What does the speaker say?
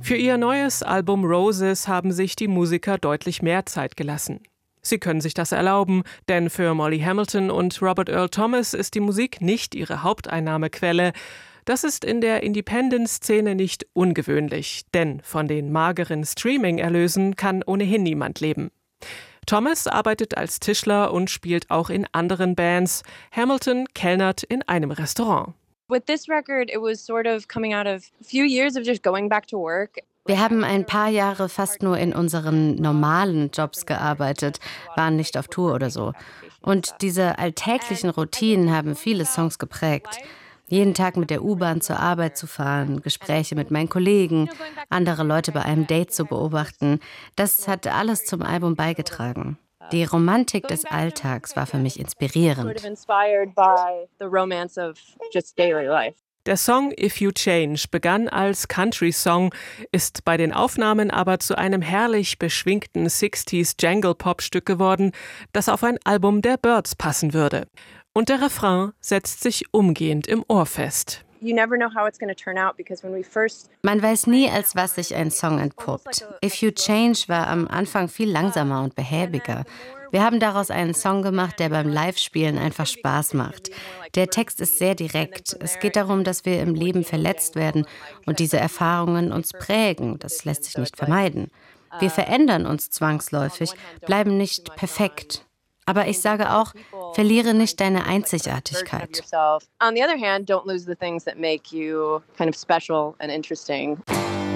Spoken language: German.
Für ihr neues Album Roses haben sich die Musiker deutlich mehr Zeit gelassen. Sie können sich das erlauben, denn für Molly Hamilton und Robert Earl Thomas ist die Musik nicht ihre Haupteinnahmequelle. Das ist in der Independent-Szene nicht ungewöhnlich, denn von den mageren Streaming-Erlösen kann ohnehin niemand leben. Thomas arbeitet als Tischler und spielt auch in anderen Bands. Hamilton kellnert in einem Restaurant. With this record, it was sort of coming out of a few years of just going back to work. Wir haben ein paar Jahre fast nur in unseren normalen Jobs gearbeitet, waren nicht auf Tour oder so. Und diese alltäglichen Routinen haben viele Songs geprägt. Jeden Tag mit der U-Bahn zur Arbeit zu fahren, Gespräche mit meinen Kollegen, andere Leute bei einem Date zu beobachten, das hat alles zum Album beigetragen. Die Romantik des Alltags war für mich inspirierend. Der Song If You Change begann als Country-Song, ist bei den Aufnahmen aber zu einem herrlich beschwingten 60s Jangle-Pop-Stück geworden, das auf ein Album der Byrds passen würde. Und der Refrain setzt sich umgehend im Ohr fest. Man weiß nie, als was sich ein Song entpuppt. If You Change war am Anfang viel langsamer und behäbiger. Wir haben daraus einen Song gemacht, der beim Live-Spielen einfach Spaß macht. Der Text ist sehr direkt. Es geht darum, dass wir im Leben verletzt werden und diese Erfahrungen uns prägen. Das lässt sich nicht vermeiden. Wir verändern uns zwangsläufig, bleiben nicht perfekt. Aber ich sage auch, verliere nicht deine Einzigartigkeit. On the other hand, don't lose the things that make you kind of special and interesting.